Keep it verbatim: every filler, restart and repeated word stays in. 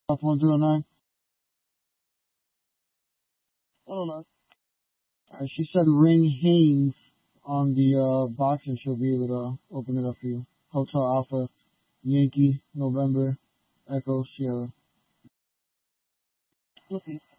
off one zero nine. one oh nine. Alright, she said ring Haynes on the uh, box and she'll be able to open it up for you. Hotel Alpha, Yankee, November, Echo, Sierra. Okay.